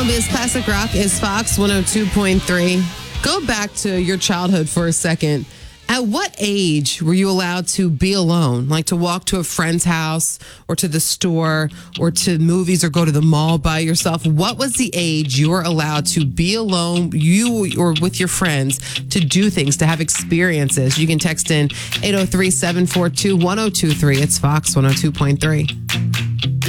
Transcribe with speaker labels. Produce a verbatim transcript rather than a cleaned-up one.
Speaker 1: Columbia's Classic Rock is Fox one oh two point three. Go back to your childhood for a second. At what age were you allowed to be alone? Like to walk to a friend's house or to the store or to movies or go to the mall by yourself? What was the age you were allowed to be alone, you or with your friends, to do things, to have experiences? You can text in eight oh three, seven four two, one oh two three. It's Fox one oh two point three.